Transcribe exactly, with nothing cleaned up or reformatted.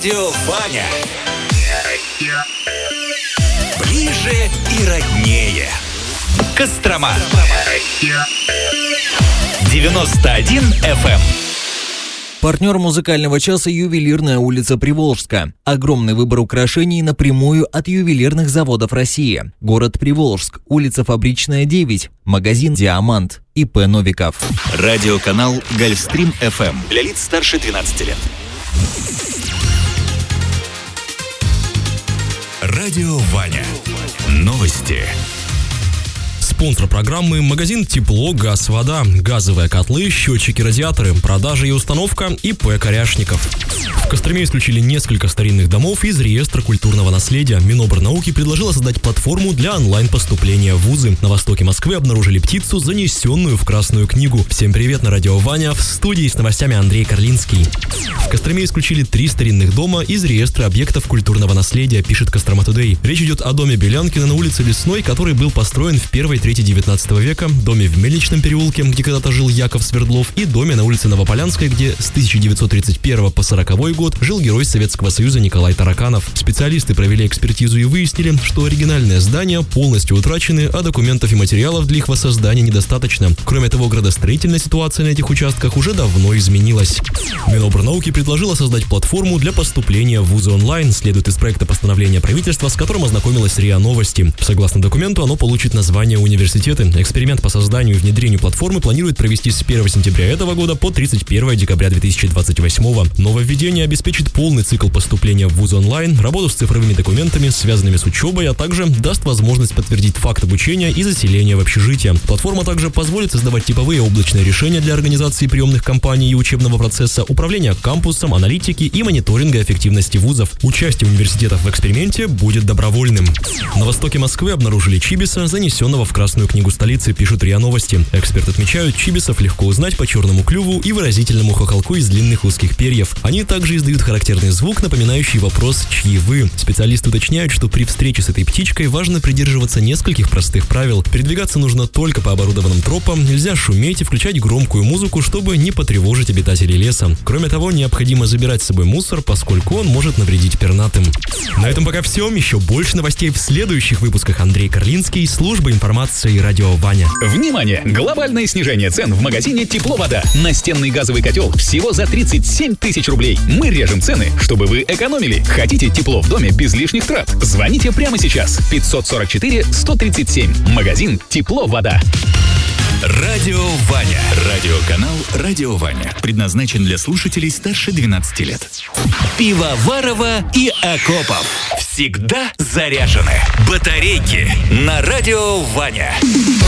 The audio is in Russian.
Радио Ваня. Ближе и роднее. Кострома. девяносто один эф эм. Партнер музыкального часа — ювелирная улица Приволжска. Огромный выбор украшений напрямую от ювелирных заводов России. Город Приволжск, улица Фабричная, девять. Магазин «Диамант». и пэ Новиков. Радиоканал Гольфстрим эф эм. Для лиц старше двенадцати лет. Радио Ваня. Новости. Спонсор программы — магазин «Тепло, газ, вода», газовые котлы, счетчики, радиаторы, продажа и установка и пэ Коряшников. В Костроме исключили несколько старинных домов из реестра культурного наследия. Минобрнауки предложила создать платформу для онлайн-поступления в вузы. На востоке Москвы обнаружили птицу, занесенную в Красную книгу. Всем привет, на радио Ваня. В студии с новостями Андрей Карлинский. В Костроме исключили три старинных дома из реестра объектов культурного наследия, пишет Кострома Тудей. Речь идет о доме Белянкина на улице Лесной, который был построен в первой трети девятнадцатого века, доме в Мельничном переулке, где когда-то жил Яков Свердлов, и доме на улице Новополянской, где с тысяча девятьсот тридцать первого по сороковой год жил герой Советского Союза Николай Тараканов. Специалисты провели экспертизу и выяснили, что оригинальные здания полностью утрачены, а документов и материалов для их воссоздания недостаточно. Кроме того, градостроительная ситуация на этих участках уже давно изменилась. Минобрнауки предложила создать платформу для поступления в вузы онлайн, следует из проекта постановления правительства, с которым ознакомилась РИА Новости. Согласно документу, оно получит название университеты. Эксперимент по созданию и внедрению платформы планируют провести с первого сентября этого года по тридцать первого декабря две тысячи двадцать восьмого. Нововведение обеспечит полный цикл поступления в вуз онлайн, работу с цифровыми документами, связанными с учебой, а также даст возможность подтвердить факт обучения и заселения в общежитие. Платформа также позволит создавать типовые облачные решения для организации приемных кампаний и учебного процесса, управления кампусом, аналитики и мониторинга эффективности вузов. Участие университетов в эксперименте будет добровольным. На востоке Москвы обнаружили чибиса, занесенного в Красную книгу столицы, пишут РИА Новости. Эксперты отмечают, чибисов легко узнать по черному клюву и выразительному хохолку из длинных узких перьев. Они также издают характерный звук, напоминающий вопрос «чьи вы?». Специалисты уточняют, что при встрече с этой птичкой важно придерживаться нескольких простых правил. Передвигаться нужно только по оборудованным тропам, нельзя шуметь и включать громкую музыку, чтобы не потревожить обитателей леса. Кроме того, необходимо забирать с собой мусор, поскольку он может навредить пернатым. На этом пока все. Еще больше новостей в следующих выпусках. Андрей Карлинский, служба информации радио Ваня. Внимание! Глобальное снижение цен в магазине «Тепло, вода». Настенный газовый котел всего за тридцать семь тысяч рублей. Мы режем цены, чтобы вы экономили. Хотите тепло в доме без лишних трат? Звоните прямо сейчас. пятьсот сорок четыре сто тридцать семь. Магазин «Тепло, вода». Радио Ваня. Радиоканал Радио Ваня. Предназначен для слушателей старше двенадцати лет. Пивоварова и Акопов. Всегда заряжены. Батарейки на Радио Ваня.